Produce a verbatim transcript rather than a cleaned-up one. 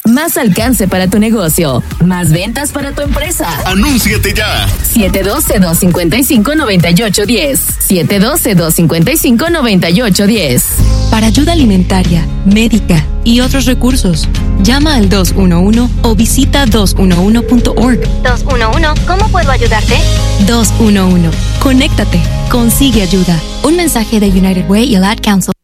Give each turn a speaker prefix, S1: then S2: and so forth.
S1: Más alcance para tu negocio. Más ventas para tu empresa.
S2: ¡Anúnciate ya!
S1: siete uno dos, dos cinco cinco, nueve ocho uno cero. siete uno dos, dos cinco cinco, nueve ocho uno cero.
S3: Para ayuda alimentaria, médica y otros recursos, llama al dos uno uno o visita dos uno uno punto org.
S4: dos uno uno, ¿cómo puedo ayudarte?
S3: dos uno uno. Conéctate. Consigue ayuda. Un mensaje de United Way y el Ad Council.